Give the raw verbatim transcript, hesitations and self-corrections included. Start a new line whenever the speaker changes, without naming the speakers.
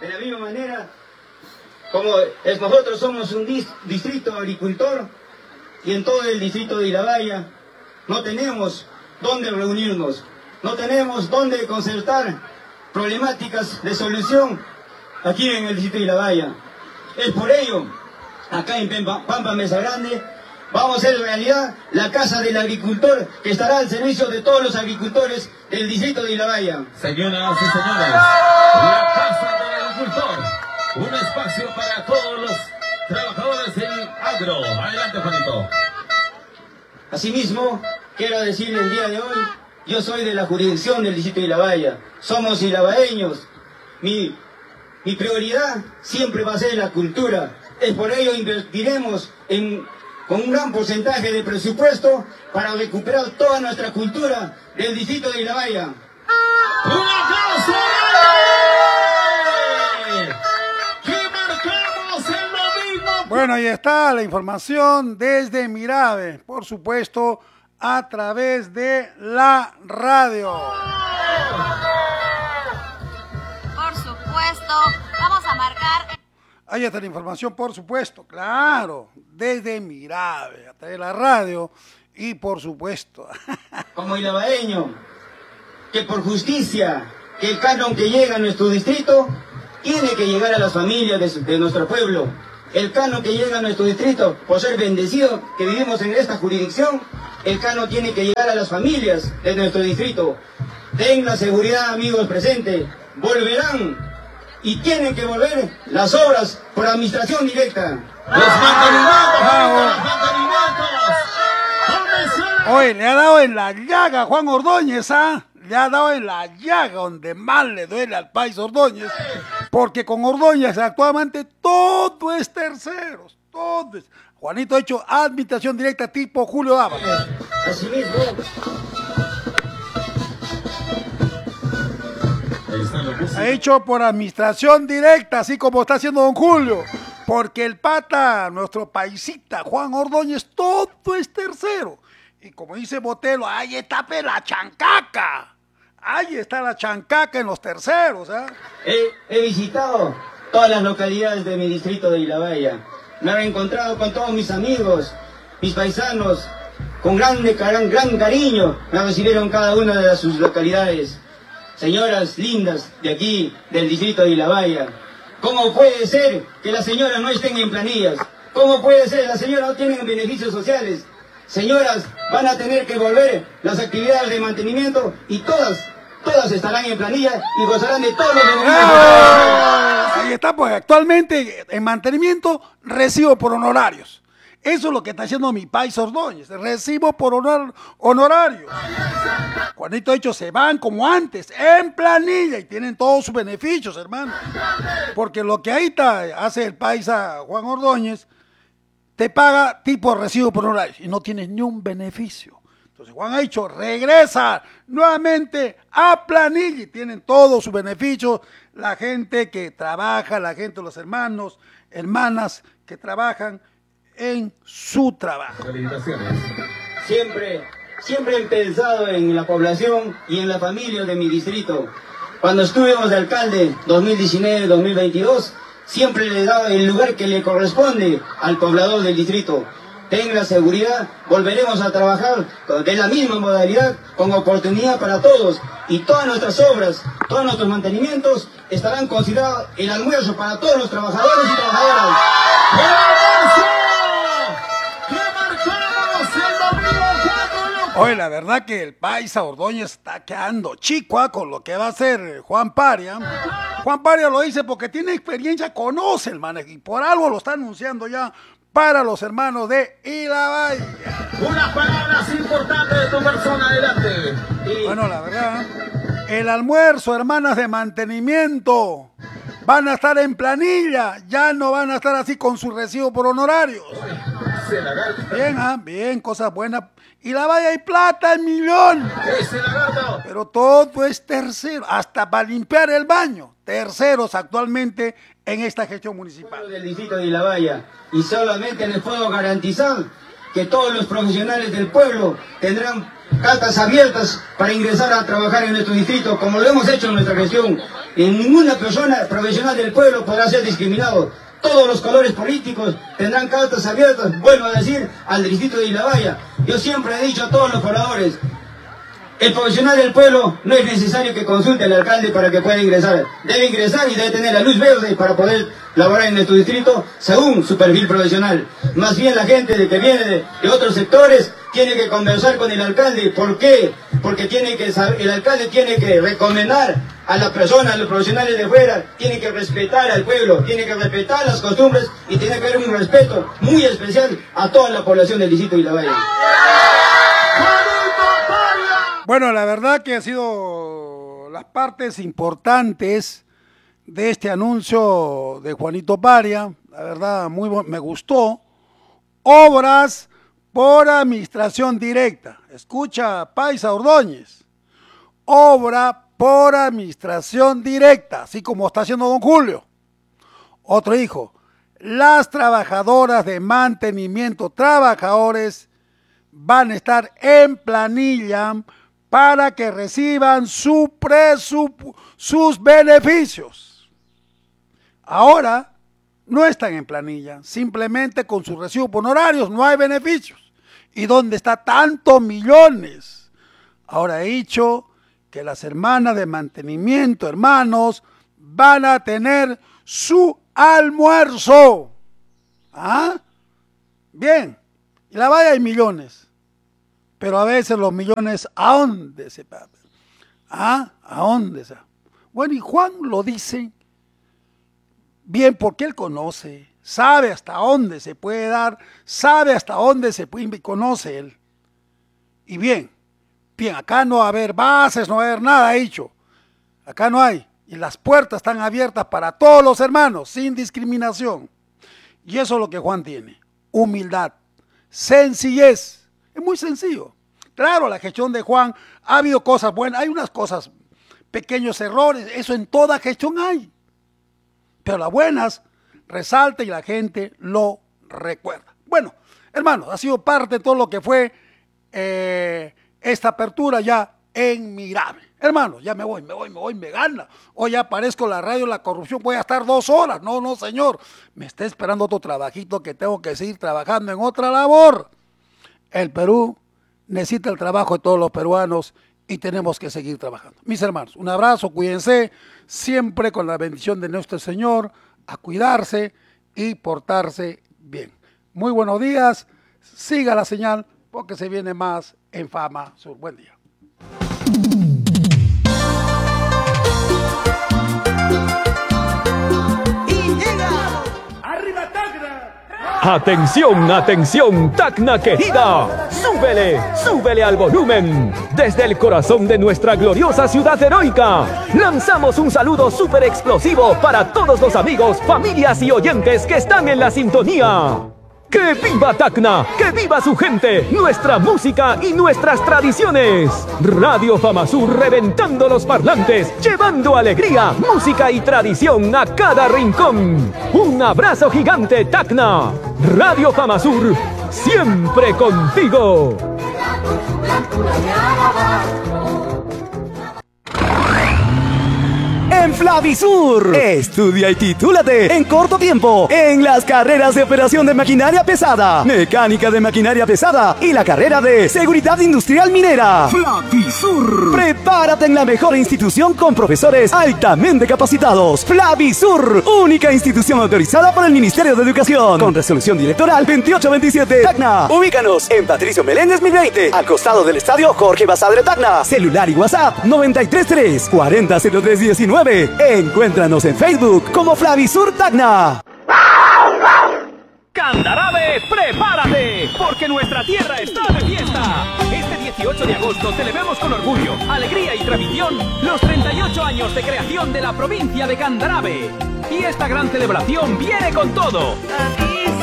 De la misma manera, como es, nosotros somos un dis, distrito agricultor, y en todo el distrito de Ilabaya no tenemos dónde reunirnos, no tenemos dónde concertar problemáticas de solución aquí en el distrito de Ilabaya. Es por ello, acá en Pampa, Pampa Mesa Grande, vamos a hacer realidad la Casa del Agricultor, que estará al servicio de todos los agricultores del distrito de Ilabaya.
Señoras y señores, la Casa del Agricultor, un espacio para todos los trabajadores del agro. Adelante, Juanito.
Asimismo, quiero decirle el día de hoy, yo soy de la jurisdicción del distrito de Ilabaya. Somos ilabaeños. Mi, mi prioridad siempre va a ser la cultura. Es por ello invertiremos en, con un gran porcentaje de presupuesto para recuperar toda nuestra cultura del distrito de Ilabaya.
¡Un aplauso!
Bueno, ahí está la información desde Mirave, por supuesto, a través de la radio.
Por supuesto, vamos a marcar...
Ahí está la información, por supuesto, claro, desde Mirave, a través de la radio y por supuesto.
Como ilabaeño, que por justicia, que el canon que llega a nuestro distrito tiene que llegar a las familias de, de nuestro pueblo. El canon que llega a nuestro distrito, por ser bendecido que vivimos en esta jurisdicción, el canon tiene que llegar a las familias de nuestro distrito. Ten la seguridad, amigos presentes, volverán y tienen que volver las obras por administración directa.
¡Los mantenimientos! ¡Los mantenimientos!
Oye, le ha dado en la llaga Juan Ordóñez, ¿ah? Le ha dado en la llaga donde más le duele al país Ordóñez, porque con Ordóñez actualmente todo es terceros, todo es. Juanito ha hecho administración directa tipo Julio Ábalos.
Asimismo,
ha hecho por administración directa, así como está haciendo don Julio, porque el pata, nuestro paisita Juan Ordóñez, todo es tercero. Y como dice Botelo, ahí está pe la chancaca. Ahí está la chancaca en los terceros. ¿eh?
He, he visitado todas las localidades de mi distrito de Ilabaya. Me he encontrado con todos mis amigos, mis paisanos, con grande, gran, gran cariño. Me recibieron cada una de sus localidades. Señoras lindas de aquí, del distrito de Ilabaya. ¿Cómo puede ser que las señoras no estén en planillas? ¿Cómo puede ser que las señoras no tienen beneficios sociales? Señoras, van a tener que volver las actividades de mantenimiento y todas, todas estarán en planilla y gozarán de todos los beneficios.
Ahí está, pues actualmente en mantenimiento recibo por honorarios. Eso es lo que está haciendo mi país Ordóñez, recibo por honor, honorarios. Juanito ha dicho, se van como antes, en planilla y tienen todos sus beneficios, hermano. Porque lo que ahí está, hace el país a Juan Ordóñez, te paga tipo recibo por honorarios y no tienes ni un beneficio. Entonces Juan ha dicho, regresa nuevamente a planilla y tienen todos sus beneficios. La gente que trabaja, la gente, los hermanos, hermanas que trabajan en su trabajo.
Siempre, siempre he pensado en la población y en la familia de mi distrito. Cuando estuvimos de alcalde dos mil diecinueve dos mil veintidós, siempre le he dado el lugar que le corresponde al poblador del distrito. Ten la seguridad, volveremos a trabajar de la misma modalidad, con oportunidad para todos. Y todas nuestras obras, todos nuestros mantenimientos estarán considerados el almuerzo para todos los trabajadores y trabajadoras.
Oye, la verdad que el paisa Ordóñez está quedando chico ¿eh? Con lo que va a hacer Juan Paria. Juan Paria lo dice porque tiene experiencia, conoce el manejo y por algo lo está anunciando ya para los hermanos de Ilabaya.
Unas palabras importantes de tu persona, adelante.
Y... Bueno, la verdad, el almuerzo, hermanas de mantenimiento, van a estar en planilla, ya no van a estar así con su recibo por honorarios. Bien, ¿ah? Bien, cosas buenas. Y la valla hay plata, el millón.
Ese lagarto.
Pero todo es tercero, hasta para limpiar el baño. Terceros actualmente en esta gestión municipal.
Del distrito de Ilabaya. Y solamente les puedo garantizar que todos los profesionales del pueblo tendrán cartas abiertas para ingresar a trabajar en nuestro distrito, como lo hemos hecho en nuestra gestión. Y ninguna persona profesional del pueblo podrá ser discriminado. Todos los colores políticos tendrán cartas abiertas, vuelvo a decir, al distrito de Ilabaya. Yo siempre he dicho a todos los pobladores, el profesional del pueblo no es necesario que consulte al alcalde para que pueda ingresar. Debe ingresar y debe tener la luz verde para poder laborar en nuestro distrito según su perfil profesional. Más bien la gente de que viene de, de otros sectores tiene que conversar con el alcalde. ¿Por qué? Porque tiene que saber, el alcalde tiene que recomendar a las personas, a los profesionales de fuera, tiene que respetar al pueblo, tiene que respetar las costumbres y tiene que haber un respeto muy especial a toda la población del distrito de Ilabaya.
Bueno, la verdad que ha sido las partes importantes de este anuncio de Juanito Parea. La verdad, muy bu- me gustó. Obras por administración directa. Escucha, Paisa Ordóñez. Obra por administración directa, así como está haciendo don Julio. Otro hijo. Las trabajadoras de mantenimiento, trabajadores, van a estar en planilla para que reciban su presupu- sus beneficios. Ahora no están en planilla, simplemente con sus recibos por honorarios no hay beneficios. ¿Y dónde está tantos millones? Ahora he dicho que las hermanas de mantenimiento, hermanos, van a tener su almuerzo. ¿Ah? Bien, y la valla hay millones. Pero a veces los millones, ¿a dónde se pagan? ¿Ah? ¿A dónde se? Bueno, y Juan lo dice bien porque él conoce, sabe hasta dónde se puede dar, sabe hasta dónde se puede, conoce él. Y bien, bien, acá no va a haber bases, no va a haber nada dicho. Acá no hay. Y las puertas están abiertas para todos los hermanos, sin discriminación. Y eso es lo que Juan tiene. Humildad, sencillez. Es muy sencillo. Claro, la gestión de Juan ha habido cosas buenas, hay unas cosas, pequeños errores, eso en toda gestión hay. Pero las buenas resalta y la gente lo recuerda. Bueno, hermanos, ha sido parte de todo lo que fue eh, esta apertura ya en Mirable. Hermanos, ya me voy, me voy, me voy, me gana. Hoy ya aparezco en la radio, la corrupción, voy a estar dos horas. No, no, señor. Me está esperando otro trabajito que tengo que seguir trabajando en otra labor. El Perú necesita el trabajo de todos los peruanos y tenemos que seguir trabajando. Mis hermanos, un abrazo, cuídense, siempre con la bendición de nuestro Señor, a cuidarse y portarse bien. Muy buenos días, siga la señal porque se viene más en Fama Sur. Buen día.
Atención, atención, Tacna querida, súbele, súbele al volumen. Desde el corazón de nuestra gloriosa ciudad heroica, lanzamos un saludo súper explosivo para todos los amigos, familias y oyentes que están en la sintonía. ¡Que viva Tacna! ¡Que viva su gente! ¡Nuestra música y nuestras tradiciones! Radio Fama Sur reventando los parlantes, llevando alegría, música y tradición a cada rincón. ¡Un abrazo gigante, Tacna! Radio Fama Sur, siempre contigo.
En Flavisur, estudia y titúlate en corto tiempo en las carreras de operación de maquinaria pesada, mecánica de maquinaria pesada y la carrera de seguridad industrial minera. Flavisur, prepárate en la mejor institución con profesores altamente capacitados. Flavisur, única institución autorizada por el Ministerio de Educación, con resolución directoral veintiocho veintisiete. Tacna, ubícanos en Patricio Meléndez mil veinte, al costado del estadio Jorge Basadre Tacna. Celular y WhatsApp noventa y tres tres cuarenta cero tres diecinueve. Encuéntranos en Facebook como Flavisur Tacna.
Candarave, prepárate, porque nuestra tierra está de fiesta. Este dieciocho de agosto celebremos con orgullo, alegría y tradición los treinta y ocho años de creación de la provincia de Candarave. Y esta gran celebración viene con todo.
Aquí